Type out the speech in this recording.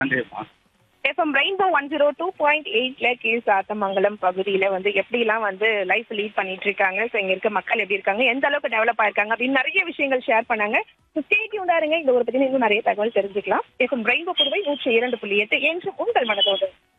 கண்டிப்பா. FM rainbow 102.8ல Sathamangalam பகுதியில வந்து எப்படிலாம் வந்து லைஃப் லீட் பண்ணிட்டு இருக்காங்க. ஸோ இங்க இருக்க மக்கள் எப்படி இருக்காங்க, எந்த அளவுக்கு டெவலப் ஆயிருக்காங்க அப்படின்னு நிறைய விஷயங்கள் ஷேர் பண்ணாங்க. ஸ்டே டியூன்டா இருங்க. இது ஒரு பத்தி இன்னும் நிறைய தகவல் தெரிஞ்சுக்கலாம். எஃப்எம் ரெயின்போ புதுவை 102.8 என்று உங்கள் மனதோடு.